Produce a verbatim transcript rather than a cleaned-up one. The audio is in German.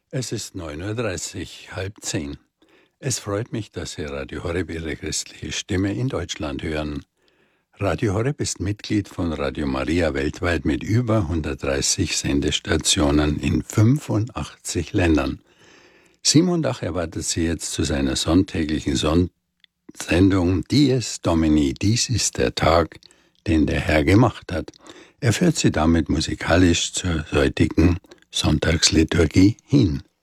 Es ist neun Uhr dreißig, halb zehn. Es freut mich, dass Sie Radio Horeb, Ihre christliche Stimme in Deutschland hören. Radio Horeb ist Mitglied von Radio Maria weltweit mit über hundertdreißig Sendestationen in fünfundachtzig Ländern. Simon Dach erwartet Sie jetzt zu seiner sonntäglichen Son- Sendung Dies Domini, dies ist der Tag, den der Herr gemacht hat. Er führt Sie damit musikalisch zur heutigen Sonntagsliturgie hin.